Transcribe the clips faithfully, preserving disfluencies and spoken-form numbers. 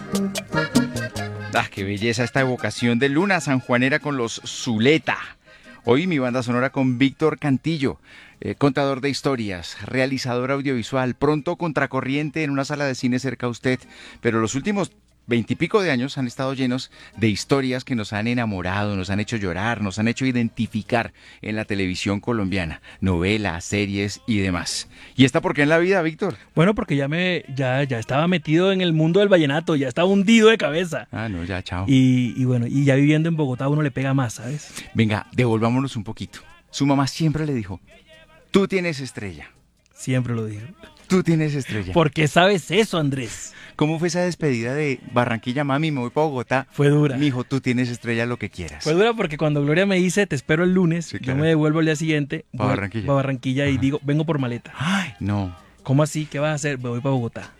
Ah, qué belleza esta evocación de Luna sanjuanera con los Zuleta. Hoy mi banda sonora con Víctor Cantillo, eh, contador de historias, realizador audiovisual, pronto contracorriente en una sala de cine cerca a usted, pero los últimos veintipico de años han estado llenos de historias que nos han enamorado, nos han hecho llorar, nos han hecho identificar en la televisión colombiana, novelas, series y demás. ¿Y esta por qué en la vida, Víctor? Bueno, porque ya me ya, ya estaba metido en el mundo del vallenato, ya estaba hundido de cabeza. Ah, no, ya, chao. Y, y bueno, y ya viviendo en Bogotá uno le pega más, ¿sabes? Venga, devolvámonos un poquito. Su mamá siempre le dijo, tú tienes estrella. Siempre lo digo. Tú tienes estrella. ¿Por qué sabes eso, Andrés? ¿Cómo fue esa despedida de Barranquilla, mami, me voy para Bogotá? Fue dura. Mijo, tú tienes estrella lo que quieras. Fue dura porque cuando Gloria me dice, te espero el lunes, Sí, claro. yo me devuelvo al día siguiente. Pa' voy Barranquilla. pa' Barranquilla y Ajá. digo, vengo por maleta. Ay, no. ¿Cómo así? ¿Qué vas a hacer? Me voy para Bogotá.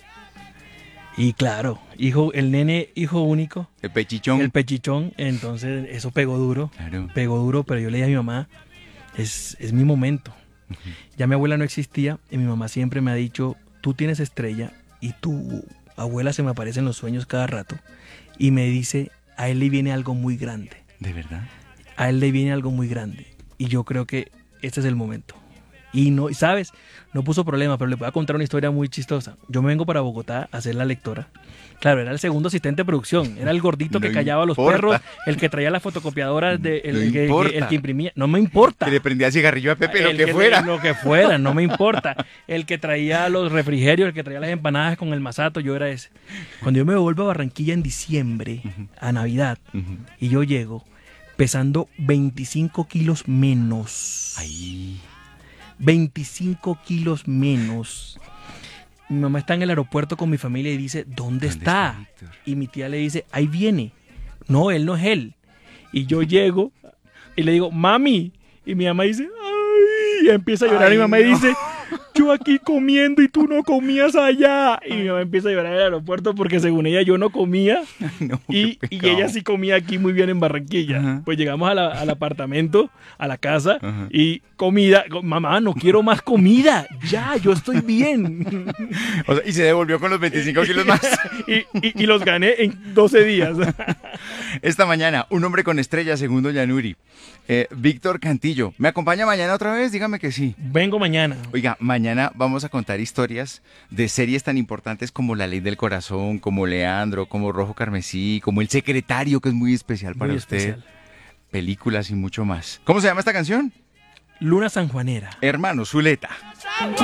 Y claro, hijo, el nene, hijo único, El pechichón. el pechichón, entonces eso pegó duro, Claro. pegó duro, pero yo le dije a mi mamá, es, es mi momento. Ya mi abuela no existía y mi mamá siempre me ha dicho, tú tienes estrella y tu abuela se me aparece en los sueños cada rato y me dice, a él le viene algo muy grande, ¿De verdad? a él le viene algo muy grande y yo creo que este es el momento. Y no, ¿sabes? No puso problema, pero le voy a contar una historia muy chistosa. Yo me vengo para Bogotá a ser la lectora. Claro, era el segundo asistente de producción. Era el gordito No que callaba a los importa. perros, el que traía las fotocopiadoras, de, el, No el que, importa. el que imprimía. No me importa. Que le prendía cigarrillo a Pepe, lo El que, fuera. Lo que fuera, no me importa. El que traía los refrigerios, el que traía las empanadas con el masato, yo era ese. Cuando yo me vuelvo a Barranquilla en diciembre, a Navidad, Ujú. y yo llego pesando veinticinco kilos menos. Ay. veinticinco kilos menos. Mi mamá está en el aeropuerto con mi familia y dice, ¿dónde, ¿Dónde está? está Víctor? Y mi tía le dice, ahí viene. No, él no es él. Y yo llego y le digo, mami. Y mi mamá dice, ay, y empieza a llorar. Ay, y mi mamá no. dice, yo aquí comiendo y tú no comías allá. Y mi mamá empieza a llorar en el aeropuerto porque según ella yo no comía. No, Y, qué y pecado. ella sí comía aquí muy bien en Barranquilla. Ajá. Pues llegamos a la- al apartamento, a la casa, Ajá. y comida. Mamá, no quiero más comida. Ya, yo estoy bien. O sea, y se devolvió con los veinticinco kilos más. y, y- y los gané en doce días. Esta mañana, un hombre con estrella, segundo Yanuri. Eh, Víctor Cantillo. ¿Me acompaña mañana otra vez? Dígame que sí. Vengo mañana. Oiga, mañana vamos a contar historias de series tan importantes como La Ley del Corazón, como Leandro, como Rojo Carmesí, como El Secretario, que es muy especial para Muy usted. especial. Películas y mucho más. ¿Cómo se llama esta canción? Luna sanjuanera. Hermano Zuleta.